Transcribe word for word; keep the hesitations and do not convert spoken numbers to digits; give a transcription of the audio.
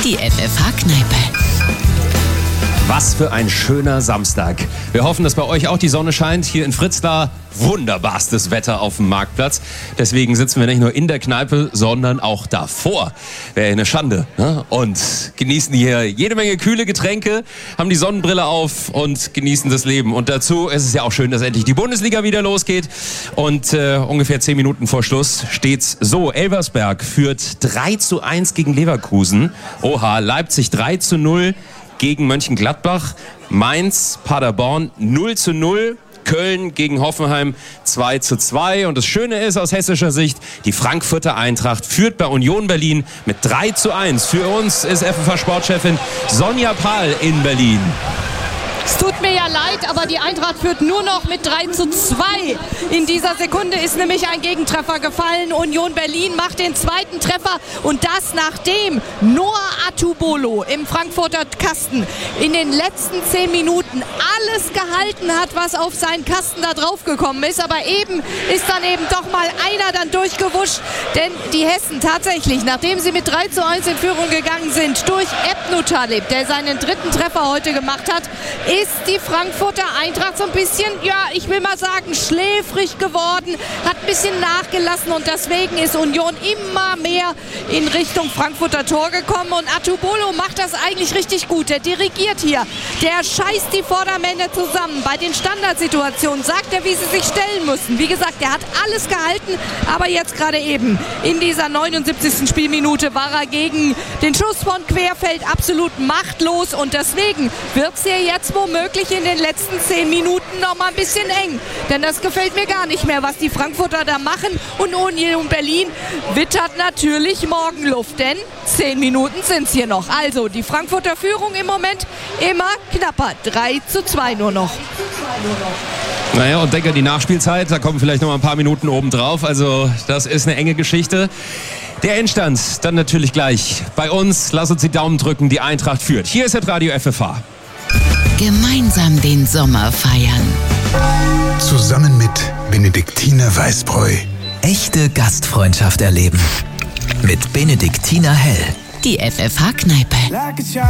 Die F F H-Kneipe. Was für ein schöner Samstag. Wir hoffen, dass bei euch auch die Sonne scheint. Hier in Fritzlar wunderbarstes Wetter auf dem Marktplatz. Deswegen sitzen wir nicht nur in der Kneipe, sondern auch davor. Wäre eine Schande. Ne? Und genießen hier jede Menge kühle Getränke, haben die Sonnenbrille auf und genießen das Leben. Und dazu ist es ja auch schön, dass endlich die Bundesliga wieder losgeht. Und äh, ungefähr zehn Minuten vor Schluss steht's so. Elversberg führt drei zu eins gegen Leverkusen. Oha, Leipzig drei zu null. Gegen Mönchengladbach, Mainz, Paderborn null zu null, Köln gegen Hoffenheim zwei zu zwei. Und das Schöne ist aus hessischer Sicht, die Frankfurter Eintracht führt bei Union Berlin mit drei zu eins. Für uns ist F F H-Sportchefin Sonja Pahl in Berlin. Es tut mir ja leid, aber die Eintracht führt nur noch mit drei zu zwei. In dieser Sekunde ist nämlich ein Gegentreffer gefallen. Union Berlin macht den zweiten Treffer und das nachdem Noah Atubolo im Frankfurter Kasten in den letzten zehn Minuten alles gehalten hat, was auf seinen Kasten da drauf gekommen ist. Aber eben ist dann eben doch mal einer dann durchgewuscht, denn die Hessen tatsächlich, nachdem sie mit drei zu eins in Führung gegangen sind, durch Ebnutaleb, der seinen dritten Treffer heute gemacht hat, ist die Frankfurter Eintracht so ein bisschen, ja, ich will mal sagen, schläfrig geworden, hat ein bisschen nachgelassen und deswegen ist Union immer mehr in Richtung Frankfurter Tor gekommen und Atubolo macht das eigentlich richtig gut. Der dirigiert hier, der scheißt die Vordermänner zusammen. Bei den Standardsituationen sagt er, wie sie sich stellen müssen. Wie gesagt, er hat alles gehalten, aber jetzt gerade eben in dieser neunundsiebzigsten Spielminute war er gegen den Schuss von Querfeld absolut machtlos und deswegen wird es hier jetzt womöglich in den letzten zehn Minuten noch mal ein bisschen eng. Denn das gefällt mir gar nicht mehr, was die Frankfurter da machen. Und Union Berlin wittert natürlich Morgenluft, denn zehn Minuten sind es hier noch. Also die Frankfurter Führung im Moment immer knapper. drei zu zwei nur noch. Naja, und denke an die Nachspielzeit, da kommen vielleicht noch mal ein paar Minuten oben drauf. Also das ist eine enge Geschichte. Der Endstand dann natürlich gleich bei uns. Lass uns die Daumen drücken, die Eintracht führt. Hier ist das Radio F F H. Gemeinsam den Sommer feiern. Zusammen mit Benediktiner Weißbräu. Echte Gastfreundschaft erleben. Mit Benediktiner Hell. Die F F H-Kneipe.